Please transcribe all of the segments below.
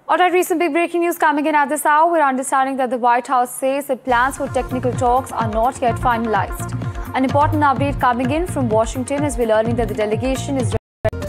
All right, recent big breaking news coming in at this hour. We're understanding that the White House says that plans for technical talks are not yet finalized. An important update coming in from Washington as we're learning that the delegation is...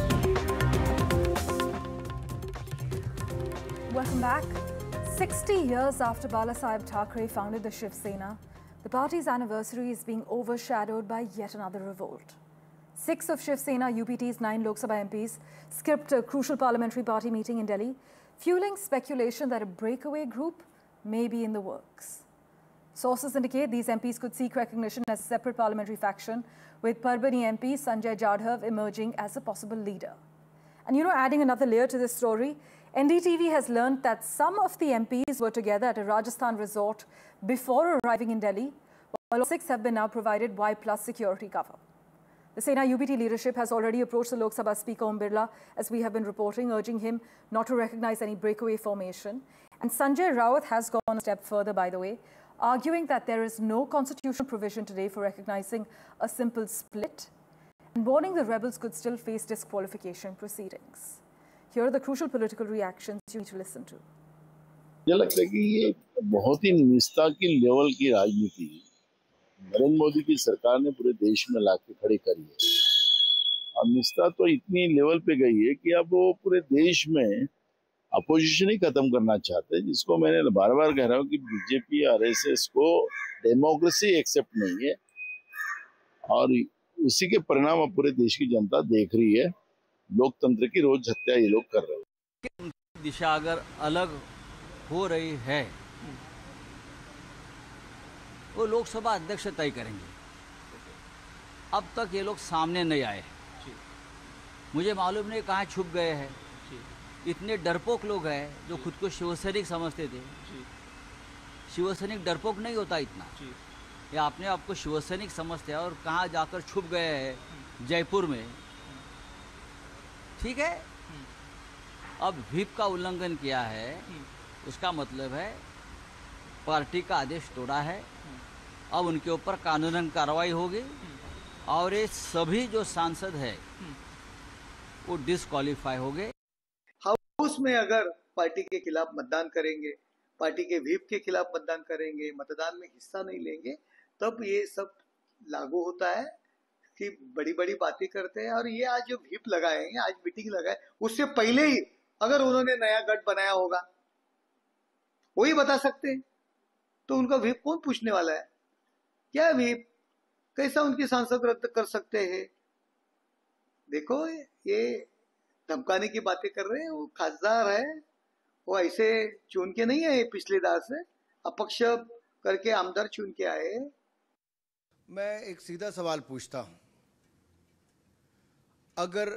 Welcome back. 60 years after Balasaheb Thackeray founded the Shiv Sena, the party's anniversary is being overshadowed by yet another revolt. 6 of Shiv Sena UPT's 9 Lok Sabha MPs skipped a crucial parliamentary party meeting in Delhi, fueling speculation that a breakaway group may be in the works. Sources indicate these MPs could seek recognition as a separate parliamentary faction, with Parbhani MP Sanjay Jadhav emerging as a possible leader. And adding another layer to this story, NDTV has learned that some of the MPs were together at a Rajasthan resort before arriving in Delhi, while 6 have been now provided Y+ security cover. The Sena UPT leadership has already approached the Lok Sabha Speaker Om Birla, as we have been reporting, urging him not to recognize any breakaway formation. And Sanjay Rawat has gone a step further, by the way, arguing that there is no constitutional provision today for recognizing a simple split, and warning the rebels could still face disqualification proceedings. Here are the crucial political reactions you need to listen to. मुझे लगता है कि ये बहुत ही निष्ठा की level की राजनीति नरेंद्र मोदी की सरकार ने पूरे देश में लाके खड़ी करी है। और निष्ठा तो इतनी लेवल पे गई है कि अब वो पूरे देश में अपोजिशन ही खत्म करना चाहते हैं, जिसको मैंने बार-बार कह रहा हूँ कि बीजेपी आरएसएस को डेमोक्रेसी एक्सेप्ट नहीं है और उसी के परिणाम अब पूरे देश की जनता देख रही है। लोकतंत्र की रोज हत्या ये लोग कर रहे हैं। दिशा अगर अलग हो रही है वो लोकसभा अध्यक्ष तय करेंगे। अब तक ये लोग सामने नहीं आए। मुझे मालूम नहीं कहाँ छुप गए हैं। इतने डरपोक लोग हैं जो खुद को शिवसैनिक समझते थे। शिवसैनिक डरपोक नहीं होता इतना। ये अपने आप को शिवसैनिक समझते हैं और कहाँ जाकर छुप गए हैं जयपुर में। ठीक है, अब व्हिप का उल्लंघन किया है, उसका मतलब है पार्टी का आदेश तोड़ा है। अब उनके ऊपर कानूनन कार्रवाई होगी और ये सभी जो सांसद है वो डिस्क्वालीफाई हो गए। हाउस में अगर पार्टी के खिलाफ मतदान करेंगे, पार्टी के व्हिप के खिलाफ मतदान करेंगे, मतदान में हिस्सा नहीं लेंगे, तब ये सब लागू होता है कि बड़ी बड़ी बातें करते हैं। और ये आज जो व्हिप लगाएंगे, आज मीटिंग लगाए, उससे पहले ही अगर उन्होंने नया गठ बनाया होगा वही बता सकते हैं, तो उनका व्हिप कौन पूछने वाला है? क्या व्हिप, कैसा उनके सांसद रद्द कर सकते हैं? देखो, ये धमकाने की बातें कर रहे हैं। वो खासदार है, वो ऐसे चुन के नहीं है पिछले दार से, अपक्ष करके आमदार चुन के आए। मैं एक सीधा सवाल पूछता हूं, अगर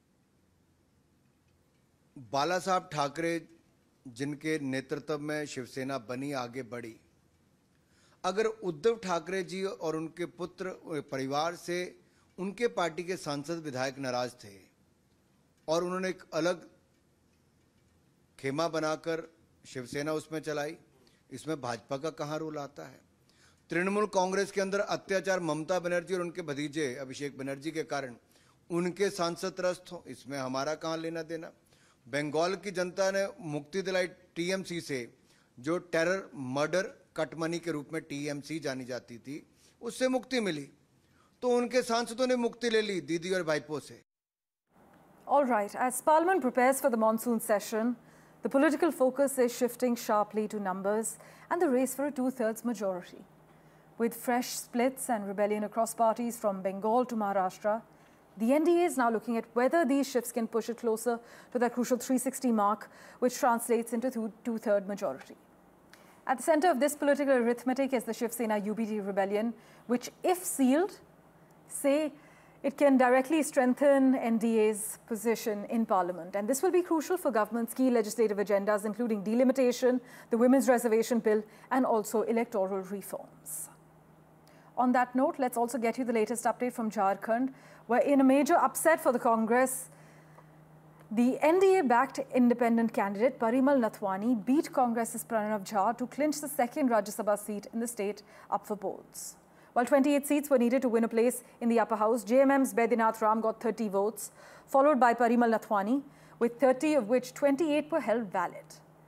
बालासाहब ठाकरे जिनके नेतृत्व में शिवसेना बनी, आगे बढ़ी, अगर उद्धव ठाकरे जी और उनके पुत्र परिवार से उनके पार्टी के सांसद विधायक नाराज थे और उन्होंने एक अलग खेमा बनाकर शिवसेना उसमें चलाई, इसमें भाजपा का कहाँ रोल आता है? तृणमूल कांग्रेस के अंदर अत्याचार ममता बनर्जी और उनके भतीजे अभिषेक बनर्जी के कारण उनके सांसद त्रस्त हो, इसमें हमारा कहाँ लेना देना? बंगाल की जनता ने मुक्ति दिलाई टीएमसी से, जो टेरर मर्डर कटमनी के रूप में टीएमसी जानी जाती थी, उससे मुक्ति मिली, तो उनके सांसदों ने मुक्ति ले ली दीदी और भाईपो से। All right, as Parliament prepares for the monsoon session, the political focus is shifting sharply to numbers and the race for a 2/3 majority. With fresh splits and rebellion across parties from Bengal to Maharashtra, the NDA is now looking at whether these shifts can push it closer to that crucial 360 mark, which translates into 2/3 majority. At the center of this political arithmetic is the Shiv Sena UPT rebellion, which, if sealed, say it can directly strengthen NDA's position in Parliament. And this will be crucial for government's key legislative agendas, including delimitation, the Women's Reservation Bill, and also electoral reforms. On that note, let's also get you the latest update from Jharkhand, where in a major upset for the Congress, the NDA-backed independent candidate Parimal Nathwani beat Congress's Pranav Jha to clinch the second Rajya Sabha seat in the state up for polls. While 28 seats were needed to win a place in the upper house, JMM's Baidyanath Ram got 30 votes, followed by Parimal Nathwani, with 30 of which 28 were held valid.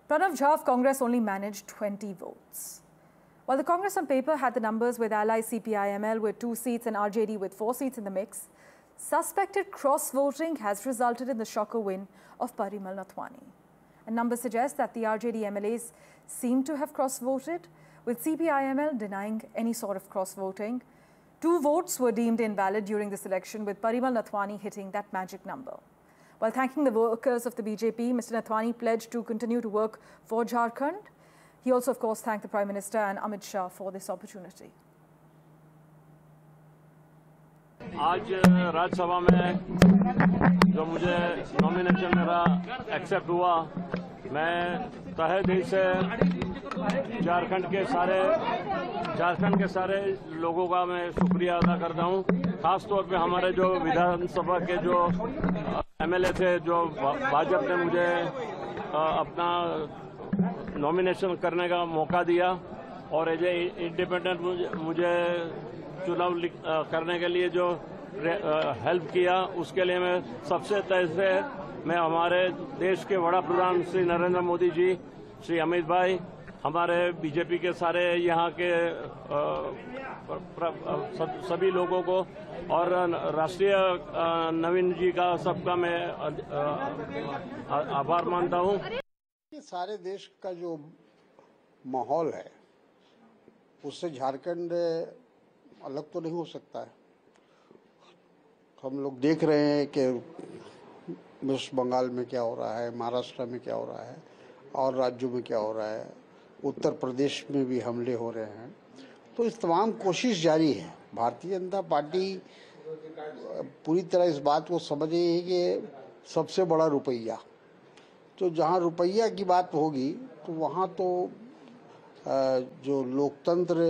Pranav Jha of Congress only managed 20 votes. While the Congress on paper had the numbers with ally CPI-ML with 2 seats and RJD with 4 seats in the mix, suspected cross-voting has resulted in the shocker win of Parimal Nathwani. And numbers suggest that the RJD MLAs seem to have cross-voted, with CPI-ML denying any sort of cross-voting. 2 votes were deemed invalid during this election, with Parimal Nathwani hitting that magic number. While thanking the workers of the BJP, Mr. Nathwani pledged to continue to work for Jharkhand. He also, of course, thanked the Prime Minister and Amit Shah for this opportunity. आज राज्यसभा में जो मुझे nomination मेरा accept हुआ, मैं तहे दिल से झारखंड के सारे लोगों का मैं शुक्रिया अदा करता हूं। खास तौर पे हमारे जो विधानसभा के जो एमएलए थे, जो भाजपा ने मुझे अपना नॉमिनेशन करने का मौका दिया और एज ए इंडिपेंडेंट मुझे चुनाव करने के लिए जो हेल्प किया, उसके लिए मैं सबसे तहे से मैं हमारे देश के वड़ा प्रधान श्री नरेंद्र मोदी जी, श्री अमित भाई, हमारे बीजेपी के सारे यहाँ के सभी लोगों को और राष्ट्रीय नवीन जी का सबका मैं आभार मानता हूँ। सारे देश का जो माहौल है उससे झारखंड अलग तो नहीं हो सकता है। हम लोग देख रहे हैं कि वेस्ट बंगाल में क्या हो रहा है, महाराष्ट्र में क्या हो रहा है और राज्यों में क्या हो रहा है, उत्तर प्रदेश में भी हमले हो रहे हैं। तो इस तमाम कोशिश जारी है। भारतीय जनता पार्टी पूरी तरह इस बात को समझ रही है कि सबसे बड़ा रुपया, तो जहाँ रुपया की बात होगी तो वहाँ तो जो लोकतंत्र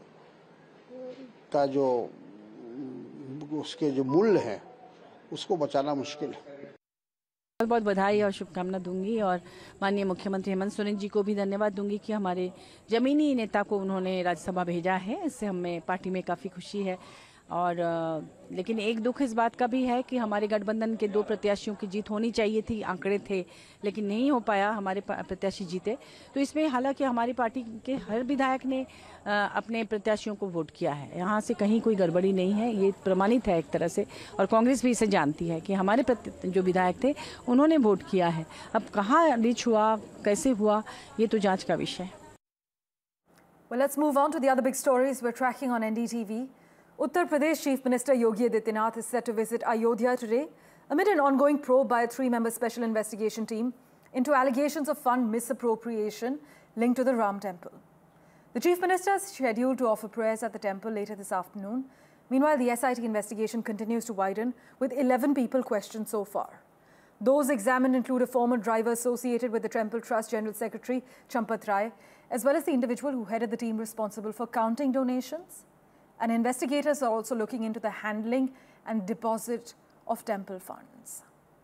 का जो उसके जो मूल्य है उसको बचाना मुश्किल है। बहुत बहुत बधाई और शुभकामना दूंगी और माननीय मुख्यमंत्री हेमंत सोरेन जी को भी धन्यवाद दूंगी कि हमारे जमीनी नेता को उन्होंने राज्यसभा भेजा है। इससे हमें पार्टी में काफ़ी खुशी है। और लेकिन एक दुख इस बात का भी है कि हमारे गठबंधन के 2 प्रत्याशियों की जीत होनी चाहिए थी, आंकड़े थे, लेकिन नहीं हो पाया, हमारे प्रत्याशी जीते। तो इसमें हालांकि हमारी पार्टी के हर विधायक ने अपने प्रत्याशियों को वोट किया है। यहाँ से कहीं कोई गड़बड़ी नहीं है, ये प्रमाणित है एक तरह से, और कांग्रेस भी इसे जानती है कि हमारे जो विधायक थे उन्होंने वोट किया है। अब कहाँ रीच हुआ, कैसे हुआ, ये तो जाँच का विषय है। Well, let's move on to the other big stories we're tracking on NDTV. Uttar Pradesh Chief Minister Yogi Adityanath is set to visit Ayodhya today amid an ongoing probe by a 3-member special investigation team into allegations of fund misappropriation linked to the Ram Temple. The Chief Minister is scheduled to offer prayers at the temple later this afternoon. Meanwhile, the SIT investigation continues to widen, with 11 people questioned so far. Those examined include a former driver associated with the Temple Trust General Secretary Champat Rai, as well as the individual who headed the team responsible for counting donations. And investigators are also looking into the handling and deposit of temple funds.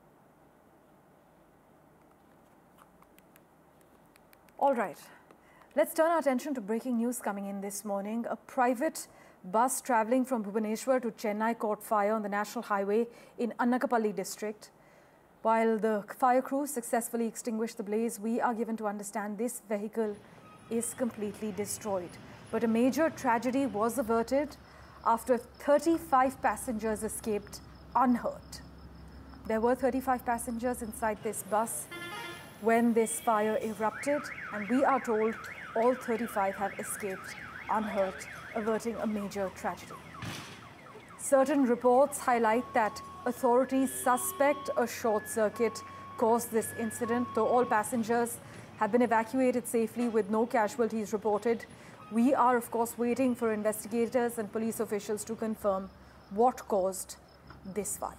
All right, let's turn our attention to breaking news coming in this morning. A private bus travelling from Bhubaneswar to Chennai caught fire on the national highway in Annakapalli district. While the fire crew successfully extinguished the blaze, we are given to understand this vehicle is completely destroyed. But a major tragedy was averted after 35 passengers escaped unhurt. There were 35 passengers inside this bus when this fire erupted, and we are told all 35 have escaped unhurt, averting a major tragedy. Certain reports highlight that authorities suspect a short circuit caused this incident, though all passengers have been evacuated safely with no casualties reported. We are, of course, waiting for investigators and police officials to confirm what caused this fire.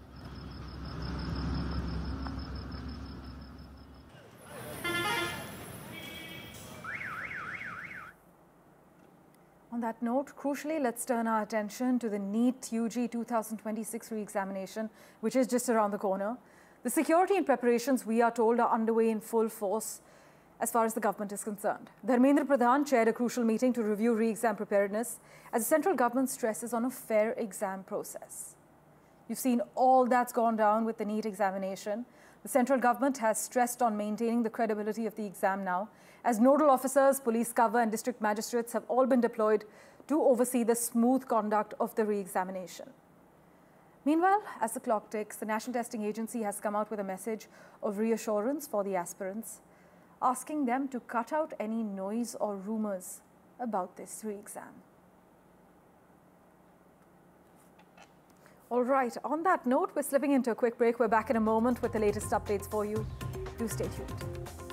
On that note, crucially, let's turn our attention to the NEET UG 2026 re-examination, which is just around the corner. The security and preparations, we are told, are underway in full force as far as the government is concerned. Dharmendra Pradhan chaired a crucial meeting to review re-exam preparedness as the central government stresses on a fair exam process. You've seen all that's gone down with the NEET examination. The central government has stressed on maintaining the credibility of the exam now, as nodal officers, police cover and district magistrates have all been deployed to oversee the smooth conduct of the re-examination. Meanwhile, as the clock ticks, the National Testing Agency has come out with a message of reassurance for the aspirants, asking them to cut out any noise or rumours about this re-exam. All right, on that note, we're slipping into a quick break. We're back in a moment with the latest updates for you. Do stay tuned.